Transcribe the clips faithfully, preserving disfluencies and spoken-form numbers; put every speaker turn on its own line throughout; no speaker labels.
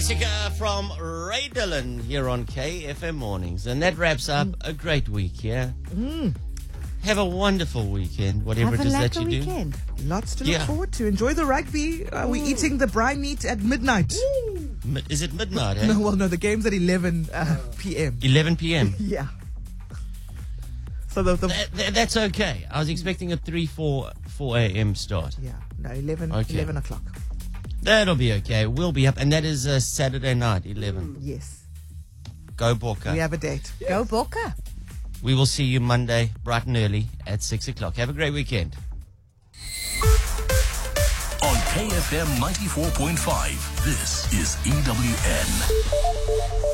Jessica from Ray Dillon here on K F M Mornings. And that wraps up a great week, yeah?
Mm.
Have a wonderful weekend, whatever
Have
it is
a
that you do.
weekend.
Lots to look
Yeah.
forward to. Enjoy the rugby. Uh, we're eating the brine meat at midnight.
Mi- Is it midnight, eh?
No, well, no, the game's at eleven uh, p.m.
eleven p.m.
Yeah. So the, the
That, that, that's okay. I was expecting a three, four, four a.m. start.
yeah, no, eleven,
Okay.
eleven o'clock.
That'll be okay. We'll be up. And that is uh, Saturday night, eleven.
Yes,
Go Boca.
we have a date.
Go Boca.
We will see you Monday, bright and early at six o'clock. Have a great weekend.
On K F M ninety-four point five, this is E W N.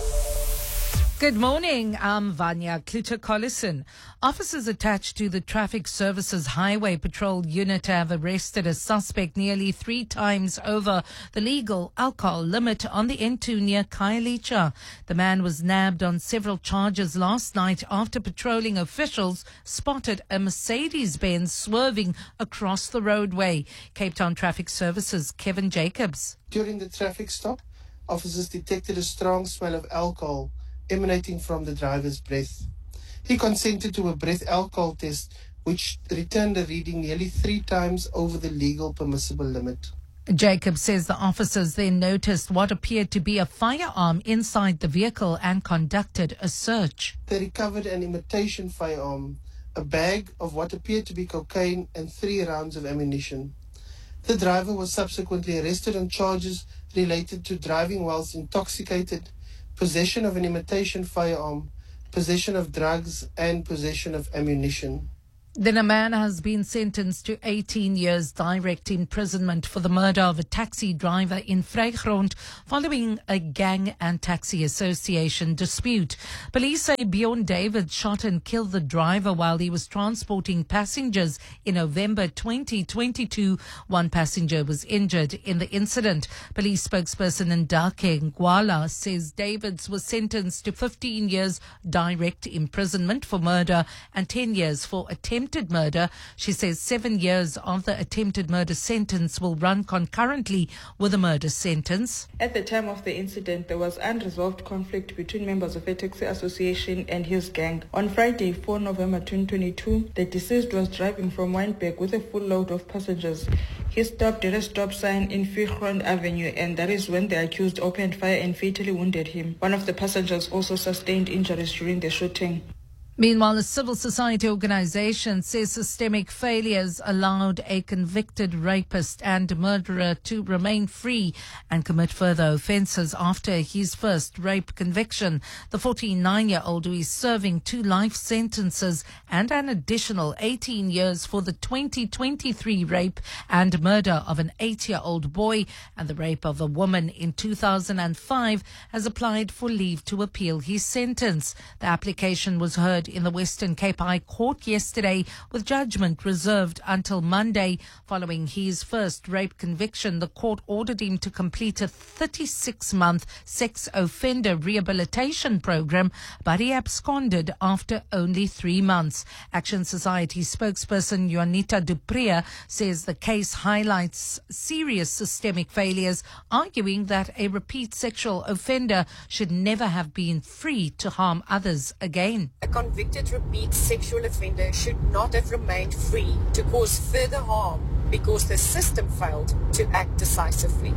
Good morning. I'm Vanya Kluter-Collison. Officers attached to the Traffic Services Highway Patrol Unit have arrested a suspect nearly three times over the legal alcohol limit on the N two near Khayelitsha. The man was nabbed on several charges last night after patrolling officials spotted a Mercedes-Benz swerving across the roadway. Cape Town Traffic Services, Kevin Jacobs.
During the traffic stop, officers detected a strong smell of alcohol emanating from the driver's breath. He consented to a breath alcohol test, which returned a reading nearly three times over the legal permissible limit.
Jacob says the officers then noticed what appeared to be a firearm inside the vehicle and conducted a search.
They recovered an imitation firearm, a bag of what appeared to be cocaine, and three rounds of ammunition. The driver was subsequently arrested on charges related to driving whilst intoxicated, possession of an imitation firearm, possession of drugs, and possession of ammunition.
Then a man has been sentenced to eighteen years direct imprisonment for the murder of a taxi driver in Vrygrond following a gang and taxi association dispute. Police say Bjorn David shot and killed the driver while he was transporting passengers in November twenty twenty-two. One passenger was injured in the incident. Police spokesperson Ndake Ngwala says Davids was sentenced to fifteen years direct imprisonment for murder and ten years for attempted murder. She says seven years of the attempted murder sentence will run concurrently with the murder sentence.
At the time of the incident, there was unresolved conflict between members of a taxi association and his gang. On Friday, the fourth of November twenty twenty-two, the deceased was driving from Wynberg with a full load of passengers. He stopped at a stop sign in Vrygrond Avenue, and that is when the accused opened fire and fatally wounded him. One of the passengers also sustained injuries during the shooting.
Meanwhile, a civil society organization says systemic failures allowed a convicted rapist and murderer to remain free and commit further offences after his first rape conviction. The forty-nine-year-old who is serving two life sentences and an additional eighteen years for the twenty twenty-three rape and murder of an eight-year-old boy and the rape of a woman in two thousand five has applied for leave to appeal his sentence. The application was heard in the Western Cape High Court yesterday, with judgment reserved until Monday. Following his first rape conviction, the court ordered him to complete a thirty-six month sex offender rehabilitation program, but he absconded after only three months. Action Society spokesperson Juanita Dupria says the case highlights serious systemic failures, arguing that a repeat sexual offender should never have been free to harm others again.
A convicted repeat sexual offender should not have remained free to cause further harm because the system failed to act decisively.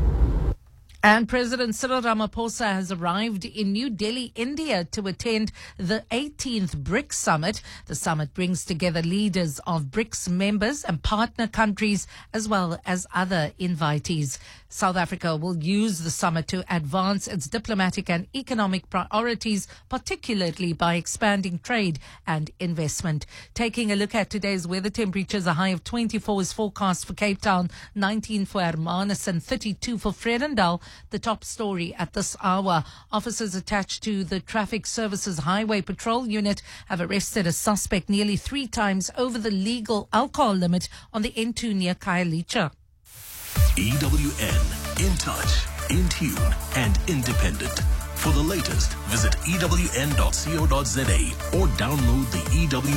And President Cyril Ramaphosa has arrived in New Delhi, India to attend the eighteenth BRICS Summit. The summit brings together leaders of BRICS members and partner countries as well as other invitees. South Africa will use the summit to advance its diplomatic and economic priorities, particularly by expanding trade and investment. Taking a look at today's weather temperatures, a high of twenty-four is forecast for Cape Town, nineteen for Hermanus and thirty-two for Vredendal. The top story at this hour. Officers attached to the Traffic Services Highway Patrol Unit have arrested a suspect nearly three times over the legal alcohol limit on the N two near Khayelitsha.
E W N, in touch, in tune, and independent. For the latest, visit E W N dot co dot za or download the E W